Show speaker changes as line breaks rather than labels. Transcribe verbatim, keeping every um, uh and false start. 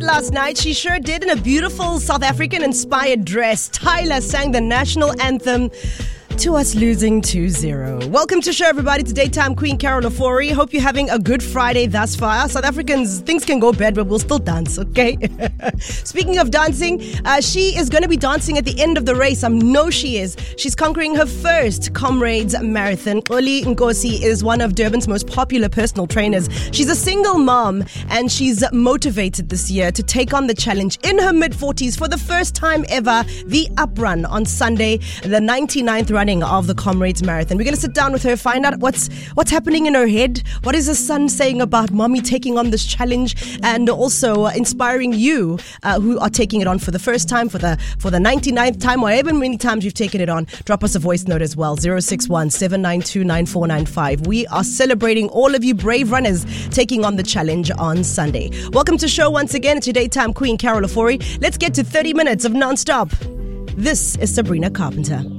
last night. She sure did, in a beautiful South African-inspired dress. Tyla sang the national anthem to us losing two zero. Welcome to show, everybody. It's Daytime Queen Carol Ofori. Hope you're having a good Friday thus far. South Africans, things can go bad, but we'll still dance, okay? Speaking of dancing, uh, she is going to be dancing at the end of the race. I know she is. She's conquering her first Comrades Marathon. Oli Nkosi is one of Durban's most popular personal trainers. She's a single mom, and she's motivated this year to take on the challenge in her mid-forties for the first time ever, the Uprun on Sunday, the ninety-ninth run of the Comrades Marathon. We're going to sit down with her, find out what's what's happening in her head, what is her son saying about mommy taking on this challenge, and also uh, inspiring you uh, who are taking it on for the first time, for the for the ninety-ninth time, or however many times you've taken it on. Drop us a voice note as well, zero six one, seven nine two, nine four nine five. We are celebrating all of you brave runners taking on the challenge on Sunday. Welcome to show once again. It's your Daytime Queen Carol Ofori. Let's get to thirty minutes of non-stop. This is Sabrina Carpenter.